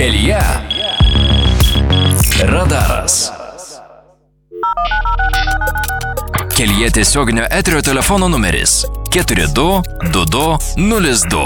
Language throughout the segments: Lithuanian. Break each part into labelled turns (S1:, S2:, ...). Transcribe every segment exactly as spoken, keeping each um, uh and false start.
S1: Kelyje radaras. Kelyje tiesioginio eterio telefono numeris keturi du du du nulis du.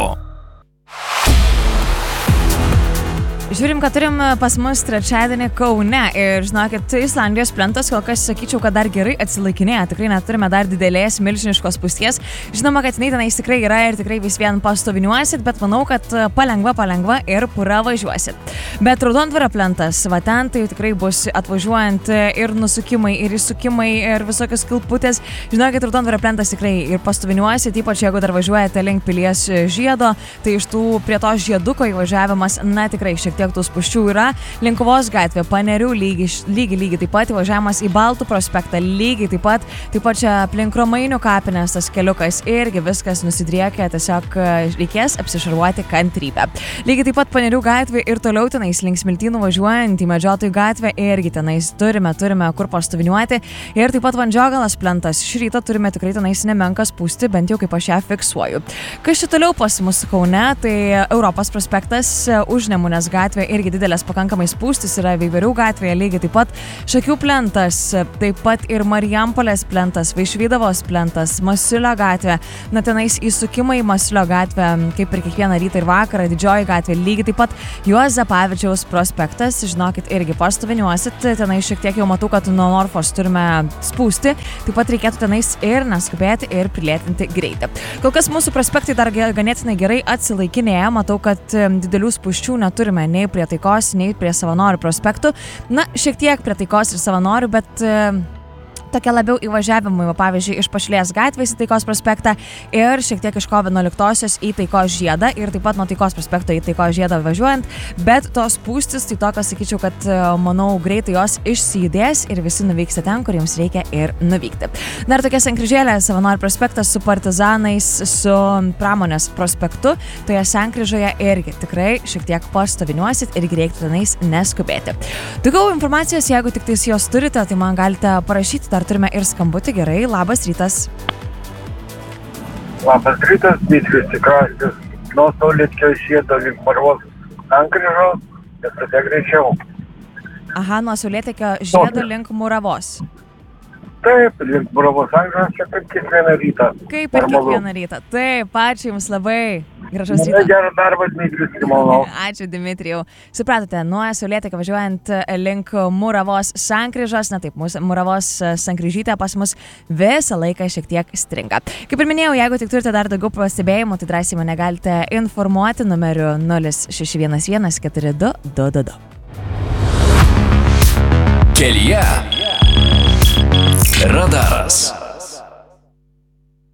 S2: Žiūrim, kad turim pas mus trečiadienį Kaune ir žinokit, Islandijos plentas kol kas sakyčiau, kad dar gerai atsilaikinėja, tikrai neturime dar didelės milžiniškos pusties. Žinoma, kad jinai tenais tikrai yra ir tikrai vis vien pastoviniuosit, bet manau, kad palengva, palengva ir pura važiuosit. Bet Raudondvario plentas, va ten tai tikrai bus atvažiuojant ir nusukimai, ir įsukimai, ir visokios kilputės. Žinokit, Raudondvario plentas tikrai ir pastoviniuosit, ypač jeigu dar važiuojate link Pilies žiedo, tai iš tų prie to žieduko įvažiavimas, na tikrai šiek tiek tų spūsčių yra. Linkuvos gatvė, Panerių lygiai, lygiai, lygiai taip pat įvažiavimas į Baltų prospektą, lygiai taip pat, taip pat čia aplink Romainių kapinės tas keliukas irgi viskas nusidriekia, tiesiog reikės apsišarvuoti kantrybę. Lygiai taip pat Panerių gatvė ir toliau tenais link Smiltynų važiuojant į Medžiotojų gatvę irgi tenais turime, turime kur pastoviniuoti ir taip pat Vandžiogalos plentas. Šį rytą turime tikrai tenais nemenkas pūsti, bent jau kaip aš ją fiksuoju. Kas čia toliau pas mus Kaune, tai Europos prospektas, Užnemunės gatvė irgi didelės pakankamai spūstis yra Veiverių gatvėje, lygiai taip pat Šakių plentas, taip pat ir Marijampolės plentas, Vaišvydavos plentas, Masiulio gatvė, na tenais įsukimai Masiulio gatvė, kaip ir kiekvieną rytą ir vakarą, Didžioji gatvė, lygiai taip pat Juozapavičiaus prospektas, žinokit, irgi pastoviniuosit, tenais šiek tiek jau matau, kad nuo Norfos turime spūsti, taip pat reikėtų tenais ir neskubėti ir prilėtinti greitį. Kol kas mūsų prospektai dar ganėtinai gerai atsilaikinėja, matau, kad didelių spūsčių neturime nei prie Taikos, nei prie Savanorių prospektų. Na, šiek tiek prie Taikos ir Savanorių, bet e, tokia labiau įvažiavimui, pavyzdžiui, iš Pašilės gatvės į Taikos prospektą ir šiek tiek iš kovo vienuoliktosios į Taikos žiedą ir taip pat nuo Taikos prospekto į Taikos žiedą važiuojant, bet tos pūstis, tai tokios, sakyčiau, kad, manau, greitai jos išsijudės ir visi nuvyksite ten, kur jums reikia ir nuvykti. Dar tokia sankryžėlė, Savanorių prospektas su Partizanais, su Pramonės prospektu, toje sankryžoje irgi tikrai šiek tiek pastoviniuosit ir reiktų tenais neskubėti. Daugiau informacijos, jeigu tik tais jos turite, tai man galite parašyti. Dar turime ir skambutį, gerai, labas rytas.
S3: Labas rytas, Dmitrijus Tikrastis, nuo Saulėtkio žiedo link Marvos sankryžos, ir tada greičiau.
S2: Aha, nuo Saulėtekio žiedo link Muravos.
S3: Taip, link Muravos sankryžos, čia kaip kiekvieną rytą.
S2: Kaip ir kiekvieną rytą. Taip, ačiū Jums labai. Gražus rytas.
S3: Gerą darbą, Dmitrijus, manau.
S2: Ačiū, Dmitrijau. Supratote, nuo Saulėtekio važiuojant link Muravos sankryžos, na taip, Muravos sankryžytė pas mus visą laiką šiek tiek stringa. Kaip ir minėjau, jeigu tik turite dar daugiau pastebėjimų, tai drąsiai mane galite informuoti numeriu nulis šeši vienas vienas keturi du du du du.
S1: Kelyje radaras.